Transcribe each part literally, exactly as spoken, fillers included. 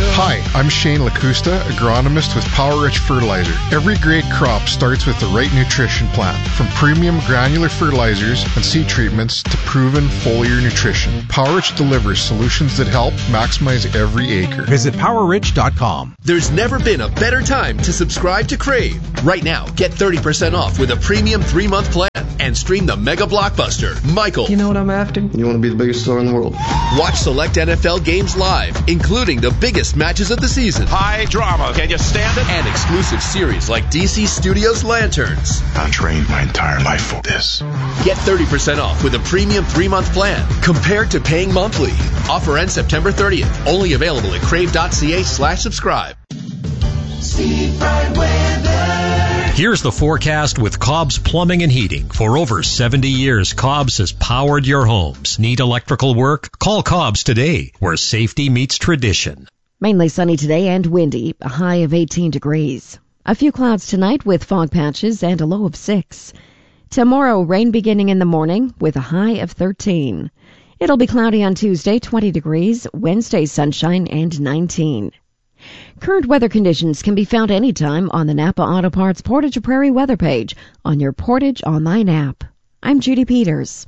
Hi, I'm Shane LaCusta, agronomist with Power Rich Fertilizer. Every great crop starts with the right nutrition plan. From premium granular fertilizers and seed treatments to proven foliar nutrition, Power Rich delivers solutions that help maximize every acre. Visit power rich dot com. There's never been a better time to subscribe to Crave. Right now, get thirty percent off with a premium three-month plan and stream the mega blockbuster, Michael. You know what I'm after? You want to be the biggest star in the world. Watch select N F L games live, including the biggest matches of the season. High drama. Can you stand it? And exclusive series like D C Studios Lanterns. I trained my entire life for this. Get thirty percent off with a premium three-month plan compared to paying monthly. Offer ends September thirtieth. Only available at crave.ca slash subscribe. Steve Bright Weather. Here's the forecast with Cobb's Plumbing and Heating. For over seventy years, Cobb's has powered your homes. Need electrical work? Call Cobb's today, where safety meets tradition. Mainly sunny today and windy, a high of eighteen degrees. A few clouds tonight with fog patches and a low of six. Tomorrow, rain beginning in the morning with a high of thirteen. It'll be cloudy on Tuesday, twenty degrees, Wednesday sunshine and nineteen. Current weather conditions can be found anytime on the Napa Auto Parts Portage Prairie weather page on your Portage online app. I'm Judy Peters.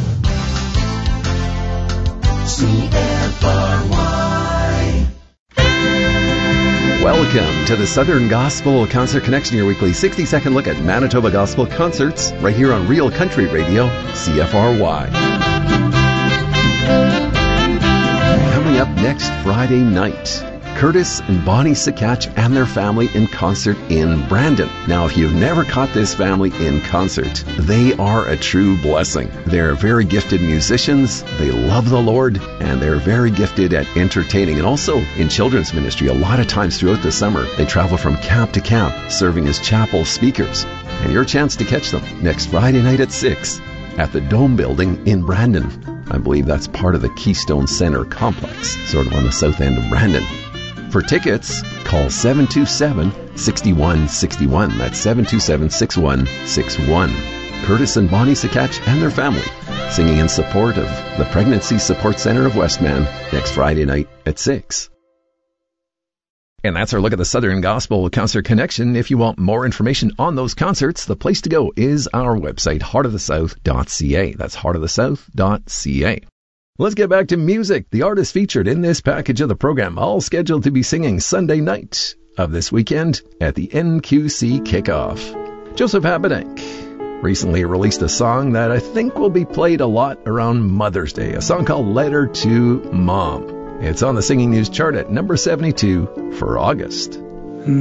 C F R Y. Welcome to the Southern Gospel Concert Connection, your weekly sixty-second look at Manitoba Gospel concerts, right here on Real Country Radio, C F R Y. Coming up next Friday night, Curtis and Bonnie Sakach and their family in concert in Brandon. Now, if you've never caught this family in concert, they are a true blessing. They're very gifted musicians, they love the Lord, and they're very gifted at entertaining and also in children's ministry. A lot of times throughout the summer, they travel from camp to camp, serving as chapel speakers. And your chance to catch them next Friday night at six at the Dome Building in Brandon. I believe that's part of the Keystone Center complex, sort of on the south end of Brandon. For tickets, call seven two seven, six one six one. That's seven two seven, six one six one. Curtis and Bonnie Sakach and their family singing in support of the Pregnancy Support Center of Westman next Friday night at six. And that's our look at the Southern Gospel Concert Connection. If you want more information on those concerts, the place to go is our website, heart of the south dot c a. That's heart of the south dot c a. Let's get back to music. The artists featured in this package of the program, all scheduled to be singing Sunday night of this weekend at the N Q C Kickoff. Joseph Habedank recently released a song that I think will be played a lot around Mother's Day, a song called Letter to Mom. It's on the Singing News chart at number seventy-two for August.